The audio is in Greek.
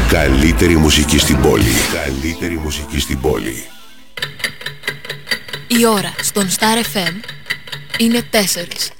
Καλύτερη μουσική στην πόλη. Καλύτερη μουσική στην πόλη. Η ώρα στον Star FM είναι 4.